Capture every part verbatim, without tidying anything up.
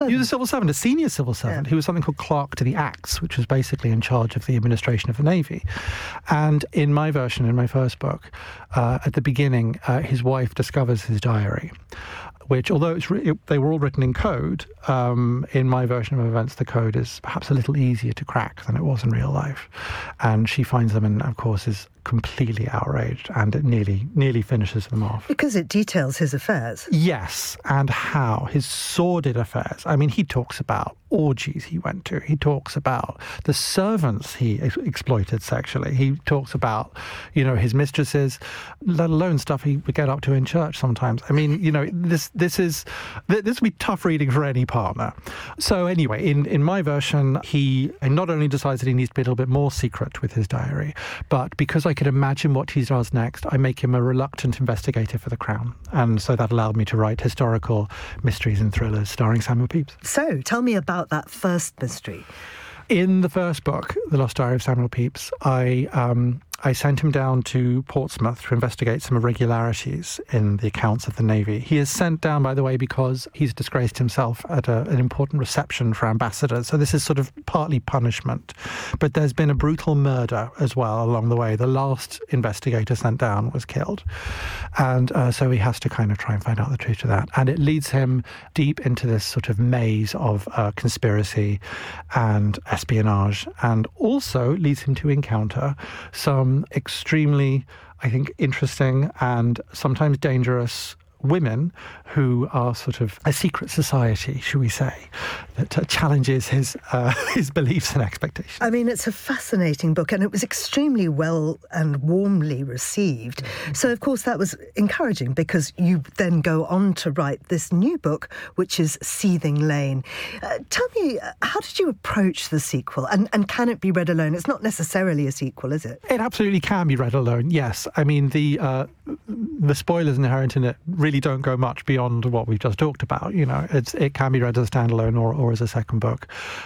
He was a civil servant, a senior civil servant. Yeah. He was something called Clerk to the Acts, which was basically in charge of the administration of the Navy. And in my version, in my first book, uh, at the beginning, uh, his wife discovers his diary, which, although it's re- it, they were all written in code, um, in my version of events, the code is perhaps a little easier to crack than it was in real life. And she finds them and, of course, is completely outraged, and it nearly nearly finishes them off. Because it details his affairs. Yes, and how, his sordid affairs. I mean, he talks about orgies he went to. He talks about the servants he ex- exploited sexually. He talks about, you know, his mistresses, let alone stuff he would get up to in church sometimes. I mean, you know, this this is this would be tough reading for any partner. So anyway, in, in my version, he not only decides that he needs to be a little bit more secret with his diary, but because I could imagine what he does next, I make him a reluctant investigator for the Crown. And so that allowed me to write historical mysteries and thrillers starring Samuel Pepys. So tell me about that first mystery. In the first book, The Lost Diary of Samuel Pepys, I um, I sent him down to Portsmouth to investigate some irregularities in the accounts of the Navy. He is sent down, by the way, because he's disgraced himself at a, an important reception for ambassadors. So this is sort of partly punishment. But there's been a brutal murder as well along the way. The last investigator sent down was killed. And uh, so he has to kind of try and find out the truth to that. And it leads him deep into this sort of maze of uh, conspiracy and espionage, and also leads him to encounter some extremely, I think, interesting and sometimes dangerous women who are sort of a secret society, should we say, that uh, challenges his uh, his beliefs and expectations. I mean, it's a fascinating book, and it was extremely well and warmly received. So, of course, that was encouraging, because you then go on to write this new book, which is Seething Lane. Uh, tell me, how did you approach the sequel, and, and can it be read alone? It's not necessarily a sequel, is it? It absolutely can be read alone, yes. I mean, the uh, the spoilers inherent in it really don't go much beyond what we've just talked about. You know, it's it can be read as a standalone or, or as a second book.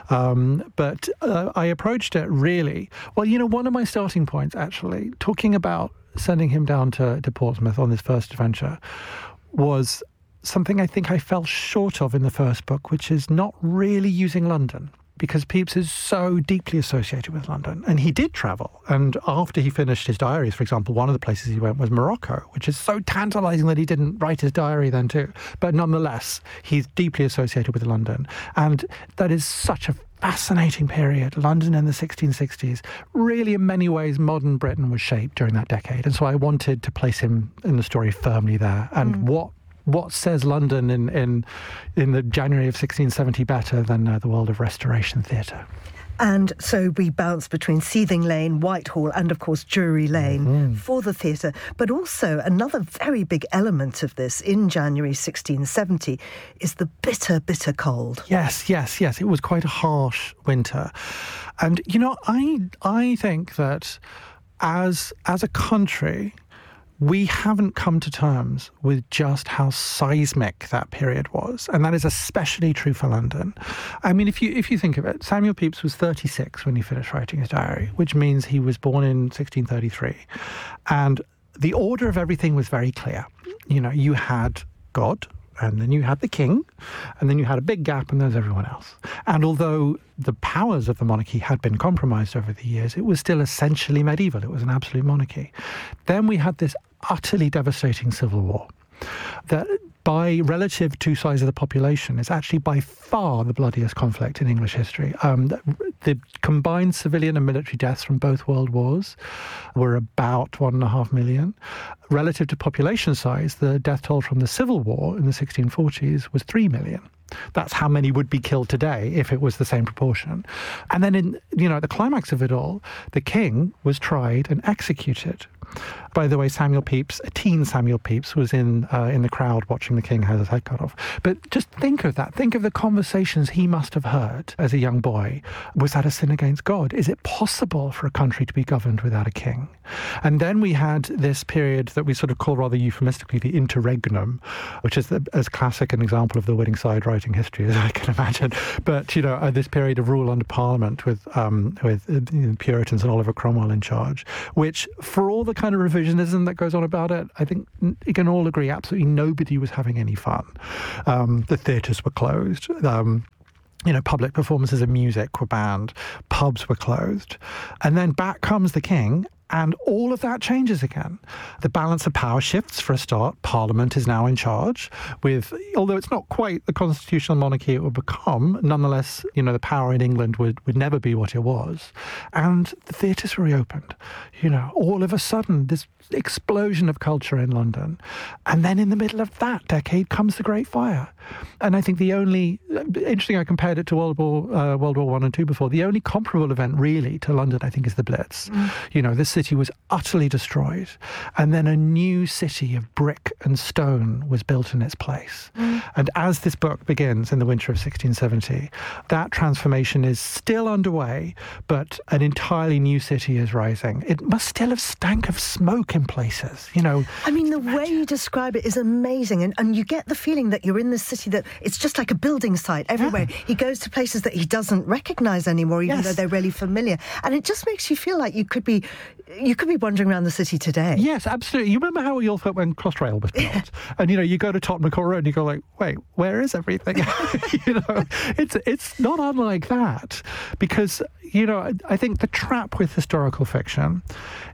Um, but uh, I approached it really, well, you know, one of my starting points, actually, talking about sending him down to, to Portsmouth on this first adventure, was something I think I fell short of in the first book, which is not really using London, because Pepys is so deeply associated with London. And he did travel. And after he finished his diaries, for example, one of the places he went was Morocco, which is so tantalising that he didn't write his diary then too. But nonetheless, he's deeply associated with London. And that is such a fascinating period. London in the sixteen sixties. Really, in many ways, modern Britain was shaped during that decade. And so I wanted to place him in the story firmly there. And mm. what What says London in, in in the January of sixteen seventy better than uh, the world of Restoration theatre? And so we bounce between Seething Lane, Whitehall, and, of course, Drury Lane mm-hmm. for the theatre. But also another very big element of this in January sixteen seventy is the bitter, bitter cold. Yes, yes, yes. It was quite a harsh winter. And, you know, I I think that as as a country, we haven't come to terms with just how seismic that period was. And that is especially true for London. I mean, if you if you think of it, Samuel Pepys was thirty-six when he finished writing his diary, which means he was born in sixteen thirty-three. And the order of everything was very clear. You know, you had God, and then you had the king, and then you had a big gap, and there's everyone else. And although the powers of the monarchy had been compromised over the years, it was still essentially medieval. It was an absolute monarchy. Then we had this utterly devastating civil war that, by relative to size of the population, is actually by far the bloodiest conflict in English history. Um, the, the combined civilian and military deaths from both world wars were about one and a half million. Relative to population size, the death toll from the Civil War in the sixteen forties was three million. That's how many would be killed today if it was the same proportion. And then, in you know, at the climax of it all, the king was tried and executed. By the way, Samuel Pepys, a teen Samuel Pepys, was in uh, in the crowd watching the king have his head cut off. But just think of that. Think of the conversations he must have heard as a young boy. Was that a sin against God? Is it possible for a country to be governed without a king? And then we had this period that we sort of call rather euphemistically the interregnum, which is the, as classic an example of the winning side writing history as I can imagine. But, you know, uh, this period of rule under Parliament with, um, with uh, Puritans and Oliver Cromwell in charge, which, for all the kind of revisionism that goes on about it, I think you can all agree absolutely nobody was having any fun. Um, the theatres were closed. Um, You know, public performances of music were banned, pubs were closed. And then back comes the king, and all of that changes again. The balance of power shifts for a start. Parliament is now in charge with, although it's not quite the constitutional monarchy it would become, nonetheless, you know, the power in England would, would never be what it was. And the theatres were reopened. You know, all of a sudden, this explosion of culture in London. And then in the middle of that decade comes the Great Fire. And I think the only, interesting, I compared it to World War uh, World War One and Two before, the only comparable event really to London, I think, is the Blitz. Mm. You know, this city was utterly destroyed. And then a new city of brick and stone was built in its place. Mm. And as this book begins in the winter of sixteen seventy, that transformation is still underway, but an entirely new city is rising. It must still have stank of smoke in places, you know. I mean, the way you describe it is amazing. And, and you get the feeling that you're in this city that it's just like a building site everywhere. Yeah. He goes to places that he doesn't recognise anymore, even yes. though they're really familiar. And it just makes you feel like you could be you could be wandering around the city today. Yes, absolutely. You remember how we all felt when Crossrail was built? Yeah. And, you know, you go to Tottenham Court Road and you go like, wait, where is everything? You know, it's it's not unlike that. Because, you know, I, I think the trap with historical fiction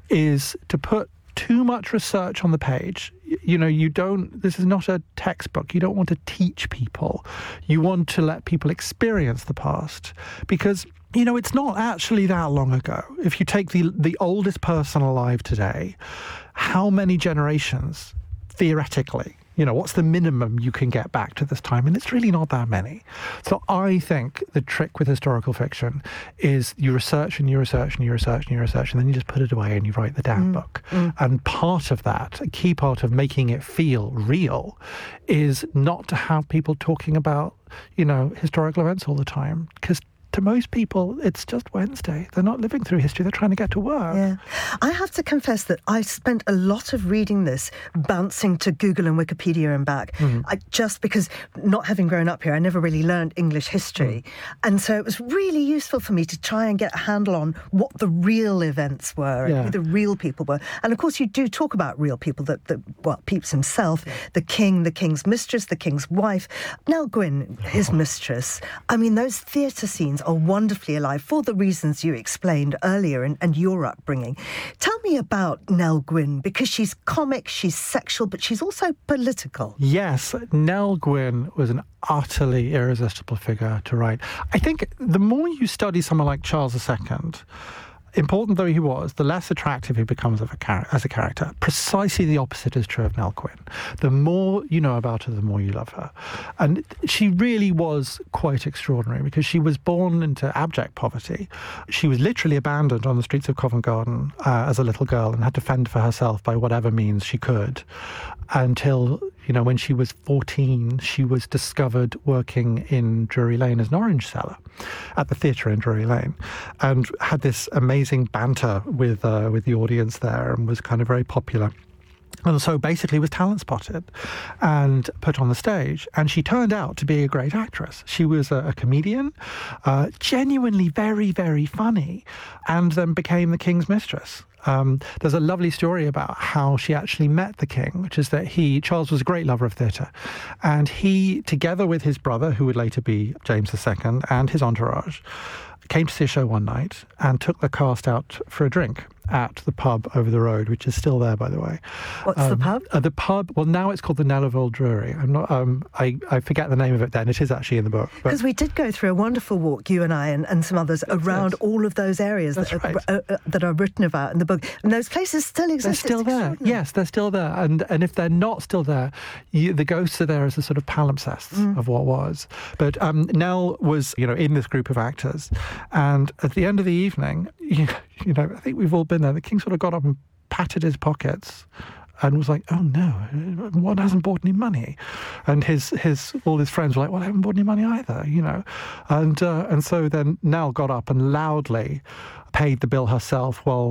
is to put too much research on the page. You know, you don't, this is not a textbook. You don't want to teach people. You want to let people experience the past. Because, you know, it's not actually that long ago. If you take the the oldest person alive today, how many generations, theoretically, you know, what's the minimum you can get back to this time? And it's really not that many. So I think the trick with historical fiction is you research and you research and you research and you research, and then you just put it away and you write the damn mm. book. Mm. And part of that, a key part of making it feel real, is not to have people talking about, you know, historical events all the time. Because to most people, it's just Wednesday. They're not living through history. They're trying to get to work. Yeah. I have to confess that I spent a lot of reading this bouncing to Google and Wikipedia and back, mm-hmm. I, just because not having grown up here, I never really learned English history. Mm. And so it was really useful for me to try and get a handle on what the real events were, yeah. and who the real people were. And of course, you do talk about real people, that, that well, Pepys himself, yeah. the king, the king's mistress, the king's wife, Nell Gwyn, his oh. mistress. I mean, those theatre scenes are wonderfully alive for the reasons you explained earlier and, and your upbringing. Tell me about Nell Gwyn, because she's comic, she's sexual, but she's also political. Yes, Nell Gwyn was an utterly irresistible figure to write. I think the more you study someone like Charles the Second, important though he was, the less attractive he becomes of a char- as a character. Precisely the opposite is true of Nell Gwyn. The more you know about her, the more you love her. And she really was quite extraordinary, because she was born into abject poverty. She was literally abandoned on the streets of Covent Garden uh, as a little girl, and had to fend for herself by whatever means she could, until, you know, when she was fourteen, she was discovered working in Drury Lane as an orange seller at the theatre in Drury Lane, and had this amazing banter with uh, with the audience there, and was kind of very popular. And so basically was talent spotted and put on the stage. And she turned out to be a great actress. She was a, a comedian, uh, genuinely very, very funny, and then became the king's mistress. Um, there's a lovely story about how she actually met the king, which is that he, Charles was a great lover of theatre, and he, together with his brother, who would later be James the Second, and his entourage, came to see a show one night and took the cast out for a drink at the pub over the road, which is still there, by the way. What's um, the pub? Uh, the pub, well, now it's called the Nellerville Drury. I'm not, um, I, I forget the name of it then. It is actually in the book. Because we did go through a wonderful walk, you and I, and, and some others, around yes. all of those areas that are, right. uh, uh, that are written about in the book. And those places still exist. They're still there. Yes, they're still there. And and if they're not still there, you, the ghosts are there as a sort of palimpsests mm. of what was. But um, Nell was, you know, in this group of actors. And at the end of the evening, you, you know, I think we've all been there. The king sort of got up and patted his pockets and was like, oh no, one hasn't bought any money. And his his all his friends were like, well, I haven't bought any money either, you know. And uh, and so then Nell got up and loudly paid the bill herself while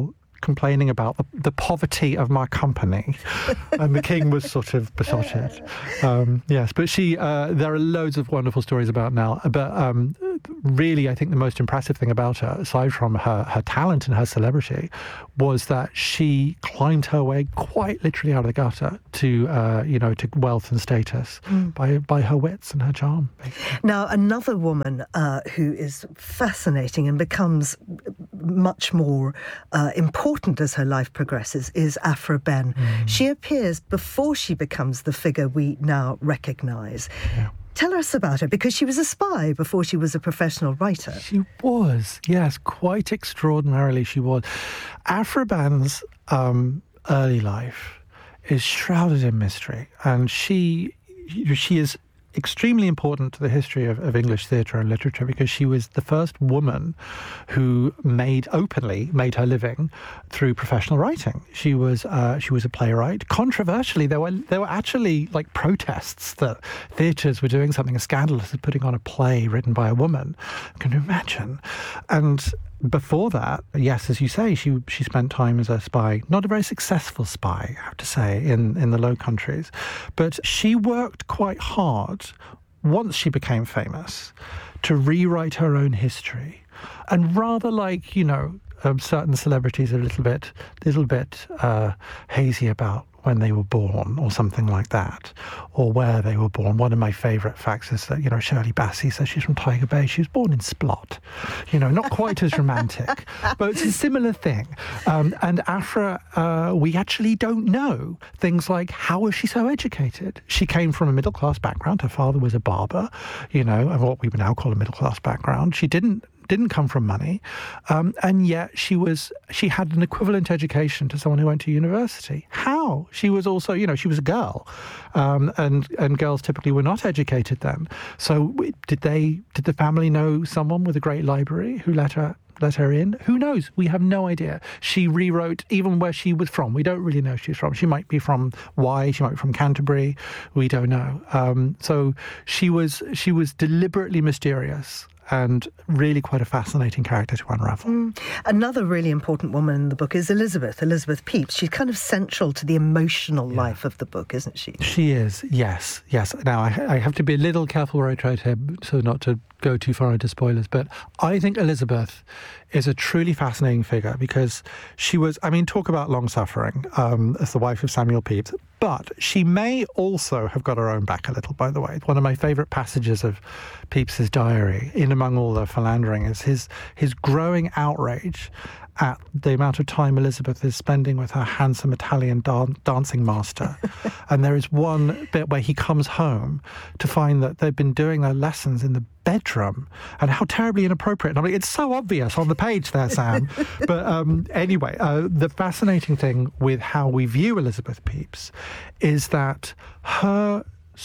complaining about the, the poverty of my company, and the king was sort of besotted. Um, yes, but she. Uh, there are loads of wonderful stories about Nell, but um, really, I think the most impressive thing about her, aside from her her talent and her celebrity, was that she climbed her way quite literally out of the gutter to uh, you know to wealth and status mm. by by her wits and her charm. Basically. Now, another woman uh, who is fascinating and becomes much more uh, important as her life progresses is Aphra Behn. Mm. She appears before she becomes the figure we now recognise. Yeah. Tell us about her, because she was a spy before she was a professional writer. She was, yes, quite extraordinarily she was. Aphra Behn's um, early life is shrouded in mystery, and she she is extremely important to the history of, of English theatre and literature, because she was the first woman who made openly made her living through professional writing. She was uh, she was a playwright. Controversially, there were there were actually like protests that theatres were doing something as scandalous as putting on a play written by a woman. Can you imagine? And before that, yes, as you say, she she spent time as a spy, not a very successful spy, I have to say, in, in the Low Countries. But she worked quite hard, once she became famous, to rewrite her own history. And rather like, you know, um, certain celebrities are a little bit, little bit uh, hazy about when they were born or something like that, or where they were born. One of my favourite facts is that, you know, Shirley Bassey says she's from Tiger Bay. She was born in Splot. You know, not quite as romantic, but it's a similar thing. Um, and Aphra, uh, we actually don't know things like, how was she so educated? She came from a middle-class background. Her father was a barber, you know, and what we would now call a middle-class background. She didn't didn't come from money, um, and yet she was she had an equivalent education to someone who went to university. How? She was also, you know, she was a girl, um, and and girls typically were not educated then. So did they? Did the family know someone with a great library who let her? let her in? Who knows? We have no idea. She rewrote even where she was from. We don't really know she's from. She might be from Wye, she might be from Canterbury. We don't know. Um, so she was she was deliberately mysterious and really quite a fascinating character to unravel. Mm. Another really important woman in the book is Elizabeth, Elizabeth Pepys. She's kind of central to the emotional yeah. life of the book, isn't she? She is, yes, yes. Now, I, I have to be a little careful where I try to, so not to go too far into spoilers, but I think Elizabeth is a truly fascinating figure because she was, I mean, talk about long-suffering um, as the wife of Samuel Pepys, but she may also have got her own back a little, by the way. One of my favourite passages of Pepys's diary, in among all the philandering, is his his growing outrage at the amount of time Elizabeth is spending with her handsome Italian dan- dancing master. And there is one bit where he comes home to find that they've been doing their lessons in the bedroom, and how terribly inappropriate. I mean, it's so obvious on the page there, Sam. But um, anyway, uh, the fascinating thing with how we view Elizabeth Pepys is that her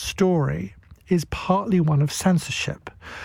story is partly one of censorship,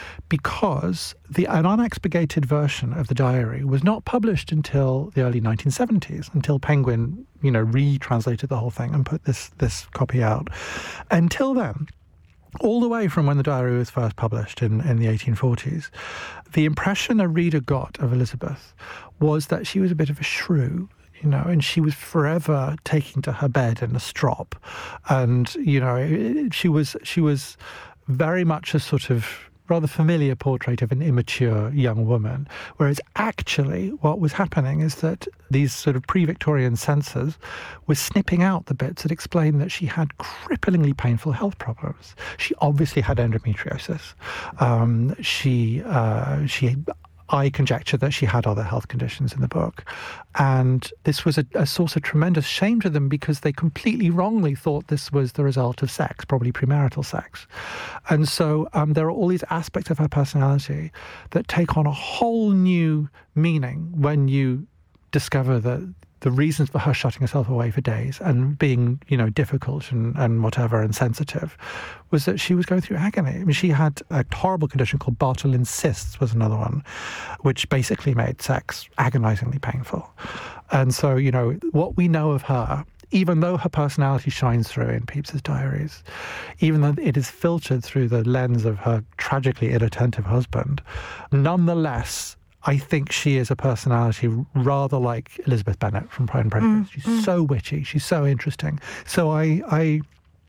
because the an unexpurgated version of the diary was not published until the early nineteen seventies, until Penguin, you know, retranslated the whole thing and put this this copy out. Until then, all the way from when the diary was first published in, in the eighteen forties, the impression a reader got of Elizabeth was that she was a bit of a shrew, you know, and she was forever taking to her bed in a strop. And, you know, she was she was very much a sort of rather familiar portrait of an immature young woman, whereas actually what was happening is that these sort of pre-Victorian censors were snipping out the bits that explained that she had cripplingly painful health problems. She obviously had endometriosis. Um, she uh, she. I conjecture that she had other health conditions in the book. And this was a, a source of tremendous shame to them because they completely wrongly thought this was the result of sex, probably premarital sex. And so um, there are all these aspects of her personality that take on a whole new meaning when you discover that the reasons for her shutting herself away for days and being, you know, difficult and, and whatever and sensitive was that she was going through agony. I mean, she had a horrible condition called Bartholin's cysts was another one, which basically made sex agonizingly painful. And so, you know, what we know of her, even though her personality shines through in Pepys's diaries, even though it is filtered through the lens of her tragically inattentive husband, nonetheless, I think she is a personality rather like Elizabeth Bennet from Pride and Prejudice. Mm, she's mm. so witty. She's so interesting. So I, I,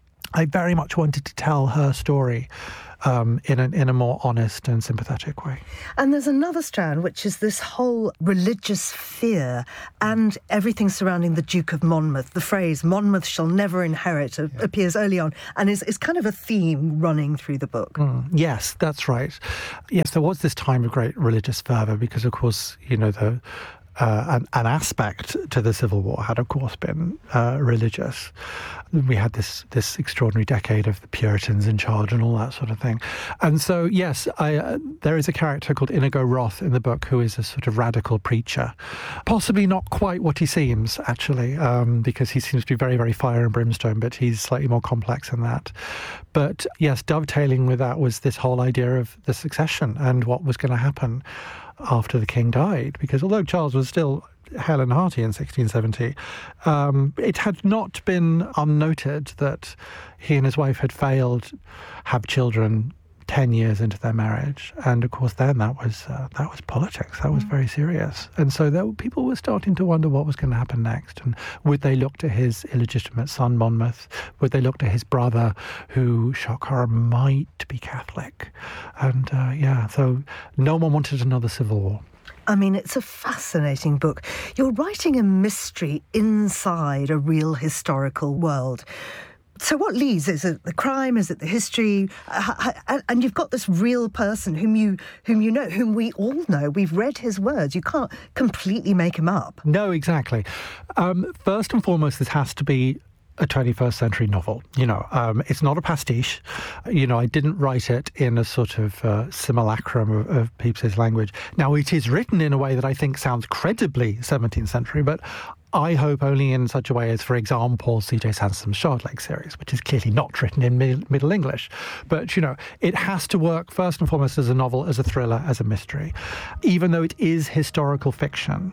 I very much wanted to tell her story Um, in, a, in a more honest and sympathetic way. And there's another strand, which is this whole religious fear and everything surrounding the Duke of Monmouth. The phrase, Monmouth shall never inherit, yeah. appears early on and is, is kind of a theme running through the book. Mm, yes, that's right. Yes, there was this time of great religious fervour because, of course, you know, the Uh, an, an aspect to the Civil War had, of course, been uh, religious. We had this this extraordinary decade of the Puritans in charge and all that sort of thing. And so, yes, I, uh, there is a character called Inigo Roth in the book who is a sort of radical preacher. Possibly not quite what he seems, actually, um, because he seems to be very, very fire and brimstone, but he's slightly more complex than that. But, yes, dovetailing with that was this whole idea of the succession and what was going to happen after the king died, because although Charles was still hale and hearty in sixteen seventy, um, it had not been unnoted that he and his wife had failed to have children ten years into their marriage, and of course then that was uh, that was politics. That was mm. very serious, and so there, people were starting to wonder what was going to happen next, and would they look to his illegitimate son Monmouth? Would they look to his brother, who, shock horror, might be Catholic? And uh, yeah, so no one wanted another civil war. I mean, it's a fascinating book. You're writing a mystery inside a real historical world. So what leads? Is it the crime? Is it the history? Uh, and you've got this real person whom you whom you know, whom we all know. We've read his words. You can't completely make him up. No, exactly. Um, first and foremost, this has to be a twenty-first century novel. You know, um, it's not a pastiche. You know, I didn't write it in a sort of uh, simulacrum of, of Pepys's language. Now, it is written in a way that I think sounds credibly seventeenth century, but I hope only in such a way as, for example, C J Sansom's Shardlake series, which is clearly not written in mid- Middle English. But, you know, it has to work first and foremost as a novel, as a thriller, as a mystery. Even though it is historical fiction,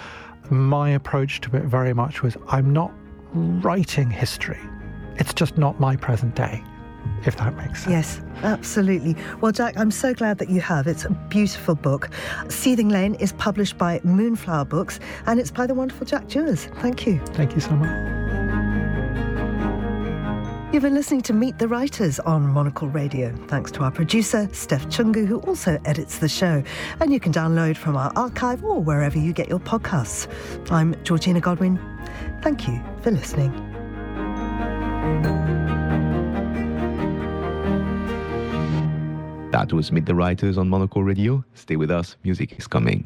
my approach to it very much was, I'm not writing history. It's just not my present day, if that makes sense. Yes, absolutely. Well, Jack, I'm so glad that you have. It's a beautiful book. Seething Lane is published by Moonflower Books, and it's by the wonderful Jack Dewars. Thank you. Thank you so much. You've been listening to Meet the Writers on Monocle Radio. Thanks to our producer, Steph Chungu, who also edits the show. And you can download from our archive or wherever you get your podcasts. I'm Georgina Godwin. Thank you for listening. That was Meet the Writers on Monocle Radio. Stay with us, music is coming.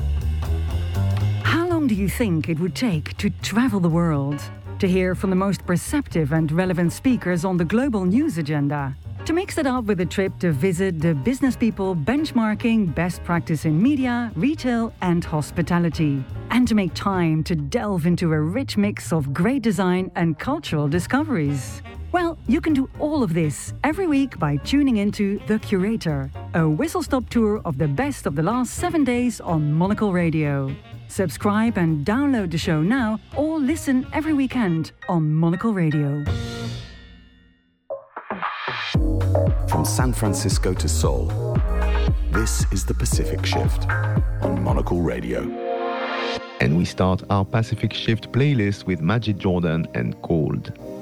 How long do you think it would take to travel the world? To hear from the most perceptive and relevant speakers on the global news agenda? To mix it up with a trip to visit the business people benchmarking best practice in media, retail and hospitality? And to make time to delve into a rich mix of great design and cultural discoveries? Well, you can do all of this every week by tuning into The Curator, a whistle-stop tour of the best of the last seven days on Monocle Radio. Subscribe and download the show now or listen every weekend on Monocle Radio. From San Francisco to Seoul, this is the Pacific Shift on Monocle Radio. And we start our Pacific Shift playlist with Majid Jordan and Cold.